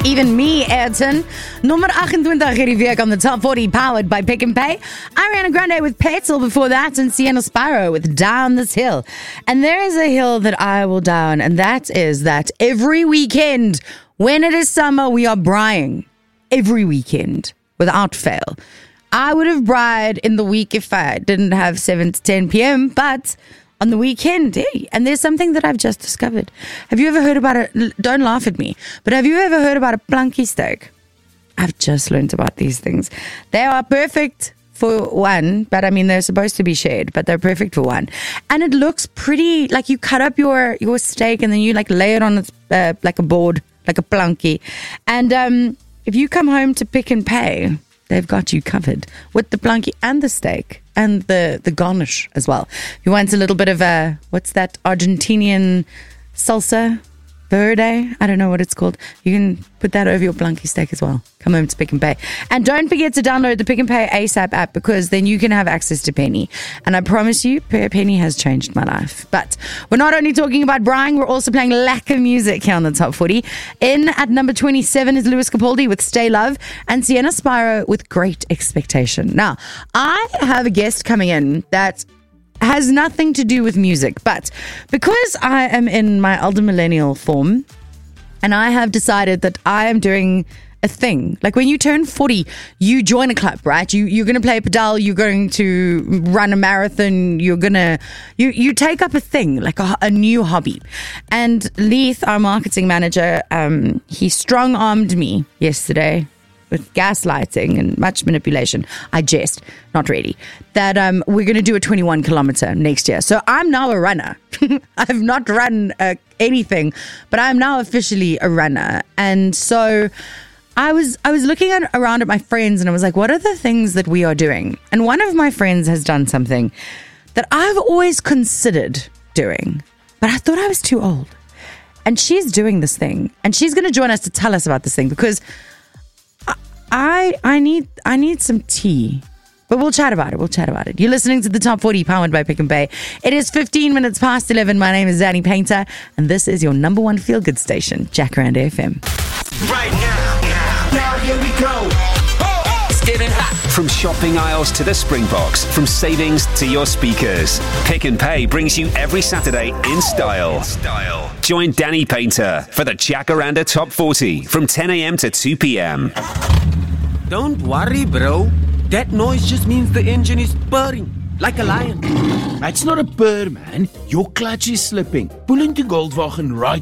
Even me, Ayrton. Nummer 28 hierdie week on the Top 40, powered by Pick n Pay. Ariana Grande with Petal before that, and Sienna Spyro with Down This Hill. And there is a hill that I will down, and that is that every weekend, when it is summer, we are braaiing. Every weekend, without fail. I would have braaied in the week if I didn't have 7 to 10 p.m., but on the weekend, hey, and there's something that I've just discovered. Have you ever heard about it? Don't laugh at me, but have you ever heard about a plankie steak? I've just learned about these things. They are perfect for one, but I mean, they're supposed to be shared, but they're perfect for one. And it looks pretty, like you cut up your steak and then you like lay it on its, like a board, like a plankie. And if you come home to Pick n Pay, they've got you covered with the plankie and the steak and the garnish as well. If you want a little bit of what's that Argentinian salsa verde? I don't know what it's called. You can put that over your plankie steak as well. Come home to Pick n Pay. And don't forget to download the Pick n Pay ASAP app, because then you can have access to Penny. And I promise you, Penny has changed my life. But we're not only talking about Brian, we're also playing lack of music here on the Top 40. In at number 27 is Lewis Capaldi with Stay Love and Sienna Spyro with Great Expectation. Now, I have a guest coming in that has nothing to do with music, but because I am in my elder millennial form and I have decided that I am doing a thing. Like when you turn 40, you join a club, right? You're going to play padel, you're going to run a marathon, you're going to, you take up a thing, like a new hobby. And Leith, our marketing manager, he strong-armed me yesterday with gaslighting and much manipulation. I jest, not really, that we're going to do a 21 kilometer next year. So I'm now a runner. I've not run anything, but I'm now officially a runner. And so I was looking around at my friends and I was like, what are the things that we are doing? And one of my friends has done something that I've always considered doing, but I thought I was too old. And she's doing this thing, and she's going to join us to tell us about this thing, because I need some tea. But we'll chat about it. You're listening to the Top 40, powered by Pick n Pay. It is 15 minutes past 11. My name is Danny Painter, and this is your number one feel-good station, Jacaranda FM. Right now, here we go. It's getting hot. From shopping aisles to the Springboks, from savings to your speakers, Pick n Pay brings you every Saturday in style. Join Danny Painter for the Jacaranda Top 40 from 10 a.m. to 2 p.m. Don't worry, bro. That noise just means the engine is purring like a lion. It's not a purr, man. Your clutch is slipping. Pull into Goldwagen right